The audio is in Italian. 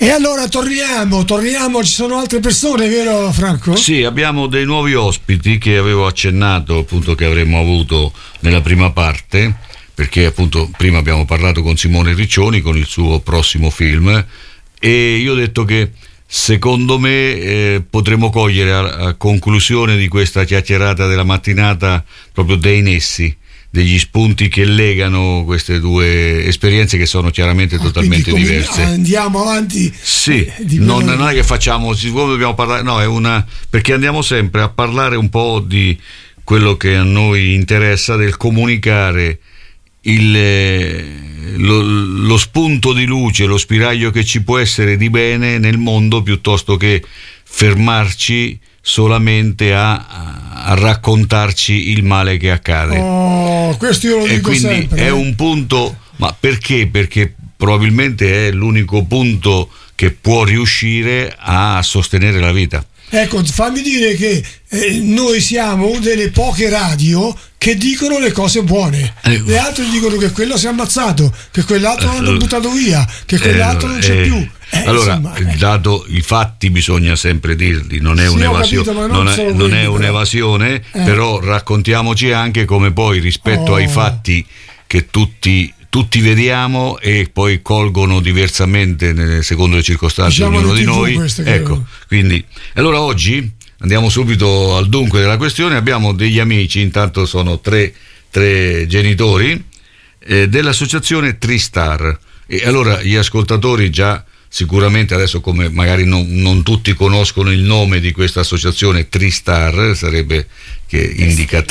E allora torniamo, ci sono altre persone, vero Franco? Sì, abbiamo dei nuovi ospiti che avevo accennato appunto che avremmo avuto nella prima parte, perché appunto prima abbiamo parlato con Simone Riccioni con il suo prossimo film, e io ho detto che secondo me potremo cogliere a conclusione di questa chiacchierata della mattinata proprio dei nessi, degli spunti che legano queste due esperienze che sono chiaramente totalmente diverse. Andiamo avanti. Sì, non è che facciamo, siccome dobbiamo parlare, no, perché andiamo sempre a parlare un po' di quello che a noi interessa, del comunicare lo spunto di luce, lo spiraglio che ci può essere di bene nel mondo, piuttosto che fermarci solamente a raccontarci il male che accade. Questo io lo dico quindi sempre. È un punto, ma perché? Perché probabilmente è l'unico punto che può riuscire a sostenere la vita. Ecco, fammi dire che noi siamo una delle poche radio che dicono le cose buone. Le altre dicono che quello si è ammazzato, che quell'altro l'hanno buttato via, che quell'altro non c'è più. Allora, insomma, dato i fatti bisogna sempre dirli, non è un'evasione, non è un'evasione, però raccontiamoci anche come poi rispetto ai fatti che tutti vediamo e poi colgono diversamente secondo le circostanze, diciamo, ognuno di noi. Ecco, quindi allora oggi andiamo subito al dunque della questione. Abbiamo degli amici, intanto sono tre genitori dell'associazione Tristar, e allora gli ascoltatori già sicuramente adesso, come magari non tutti conoscono il nome di questa associazione Tristar, sarebbe che indica